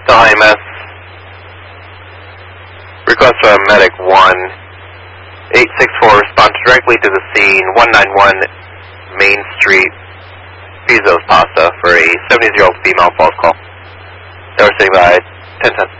Delhi MS. Request from Medic 1-864, respond directly to the scene, 191 Main Street, Pizzo's Pasta, for a 70-year-old female false call. They were sitting by 1010.